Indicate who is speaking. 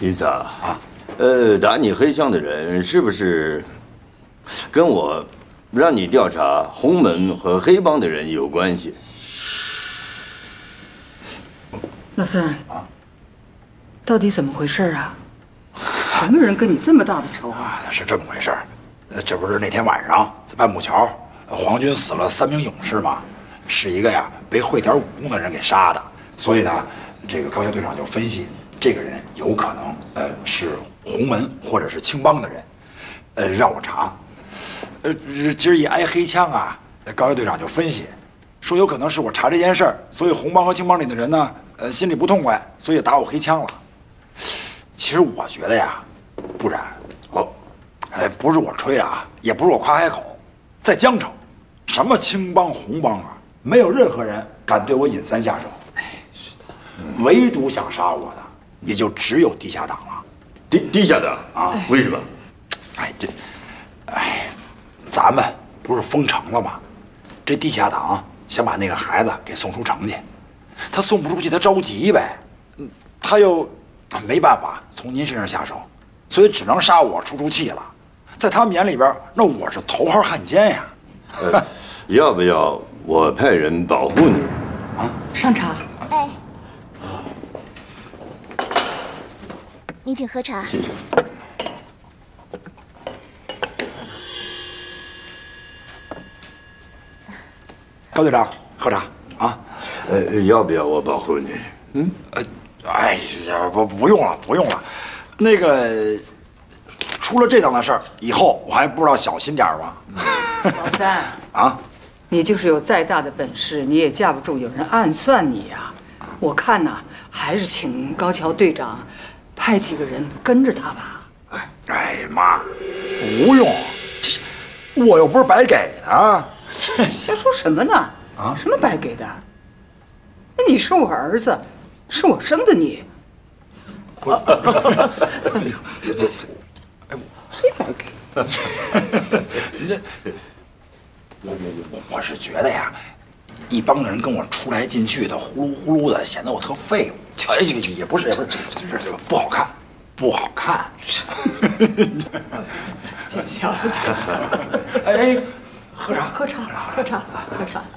Speaker 1: 李子啊，打你黑枪的人是不是跟我让你调查洪门和黑帮的人有关系？
Speaker 2: 老三啊，到底怎么回事啊？什么人跟你这么大的仇啊？
Speaker 3: 是这么回事，这不是那天晚上在半步桥，皇军死了3名勇士吗？是一个呀被会点武功的人给杀的，所以呢，这个高校队长就分析，这个人有可能是洪门或者是青帮的人，让我查。今儿一挨黑枪啊，高校队长就分析，说有可能是我查这件事儿，所以红帮和青帮里的人呢，心里不痛快，所以打我黑枪了。其实我觉得呀，不然。
Speaker 1: 好，
Speaker 3: 不是我吹啊，也不是我夸海口，在江城，什么青帮红帮啊，没有任何人敢对我尹三下手。是的，唯独想杀我的，也就只有地下党了。
Speaker 1: 地下党啊？为什么？
Speaker 3: 咱们不是封城了吗？这地下党想把那个孩子给送出城去，他送不出去，他着急呗，他又没办法从您身上下手，所以只能杀我出气了。在他们眼里边，那我是头号汉奸呀。
Speaker 1: 要不要我派人保护你？
Speaker 2: 啊，上茶。
Speaker 4: 哎，您请喝茶。
Speaker 1: 谢谢。
Speaker 3: 高队长，喝茶啊。
Speaker 1: 要不要我保护你？
Speaker 3: 哎呀，不用了，不用了。那个，出了这档子事儿以后，我还不知道小心点吗？
Speaker 2: 老三
Speaker 3: 啊，
Speaker 2: 你就是有再大的本事，你也架不住有人暗算你呀。我看呐，还是请高桥队长派几个人跟着他吧。
Speaker 3: 哎妈，不用，这我又不是白给的。
Speaker 2: 瞎说什么呢？啊，什么白给的？那你是我儿子，是我生的你。谁白给？
Speaker 3: 我是觉得呀，一帮人跟我出来进去的，呼噜呼噜的，显得我特废物。哎，也不是，这不好看，不好看。
Speaker 2: 见笑了，见笑了。
Speaker 3: 哎，喝茶，
Speaker 2: 喝茶，喝茶，喝茶。